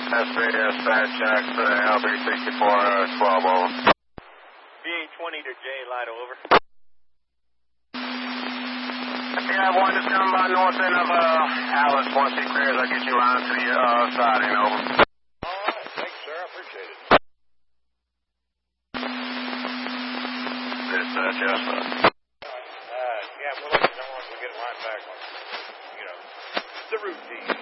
Dispatch, Jack, LB64, 12 over. BA-20 to J, Lido, over. Yeah, one just coming by north end of Alice. Once he clears, I'll get you around to the siding, over. All right, thanks, sir. I appreciate it. Dispatch, yes, sir. Yeah, we'll let you know once we get line back on, the routine.